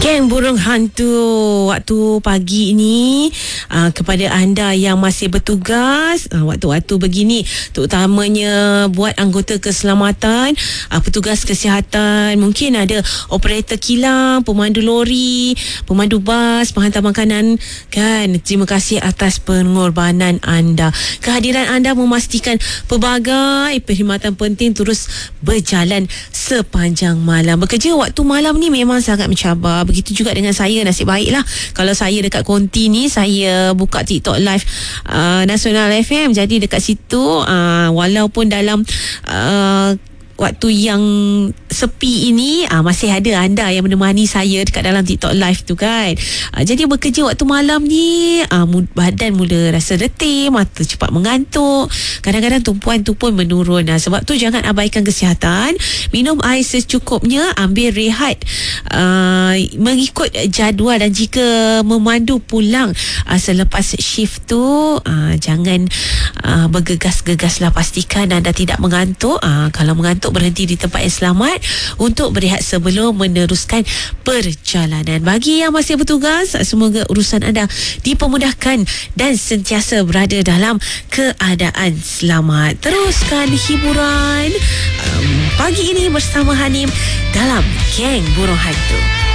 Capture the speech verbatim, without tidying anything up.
Geng Burung Hantu, waktu pagi ini uh, kepada anda yang masih bertugas uh, waktu-waktu begini, terutamanya buat anggota keselamatan, uh, petugas kesihatan, mungkin ada operator kilang, pemandu lori, pemandu bas, penghantar makanan kan. Terima kasih atas pengorbanan anda. Kehadiran anda memastikan pelbagai perkhidmatan penting terus berjalan sepanjang malam. Bekerja waktu malam ni memang sangat mencabar. Begitu juga dengan saya, nasib baiklah kalau saya dekat konti ni, saya buka TikTok live uh, Nasional F M. Jadi dekat situ uh, walaupun dalam uh, waktu yang sepi ini uh, masih ada anda yang menemani saya dekat dalam TikTok live tu kan. Uh, jadi bekerja waktu malam ni uh, badan mula rasa letih, mata cepat mengantuk, kadang-kadang tumpuan tu pun menurun. Uh, sebab tu jangan abaikan kesihatan, minum air secukupnya, ambil rehat uh, mengikut jadual, dan jika memandu pulang uh, selepas shift tu uh, jangan uh, bergegas-gegaslah, pastikan anda tidak mengantuk. Uh, kalau mengantuk berhenti di tempat yang selamat untuk berehat sebelum meneruskan perjalanan. Bagi yang masih bertugas, semoga urusan anda dipermudahkan dan sentiasa berada dalam keadaan selamat. Teruskan hiburan um, pagi ini bersama Hanim dalam Geng Burung Hantu.